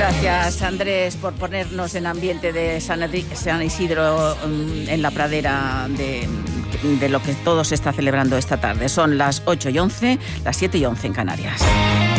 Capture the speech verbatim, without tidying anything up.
Gracias, Andrés, por ponernos en ambiente de San, San Isidro en la pradera de, de lo que todo se está celebrando esta tarde. Son las ocho y once, las siete y once en Canarias.